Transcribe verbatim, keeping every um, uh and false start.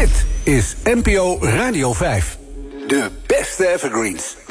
Dit is N P O Radio vijf. De beste evergreens.